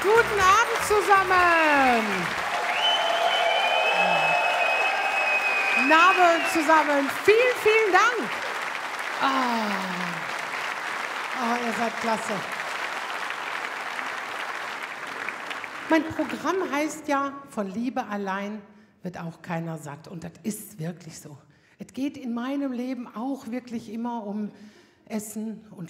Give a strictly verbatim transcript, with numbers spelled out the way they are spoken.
Guten Abend zusammen. Name zusammen. Vielen, vielen Dank. Ah. Oh, ihr seid klasse. Mein Programm heißt ja, von Liebe allein wird auch keiner satt. Und das ist wirklich so. Es geht in meinem Leben auch wirklich immer um Essen und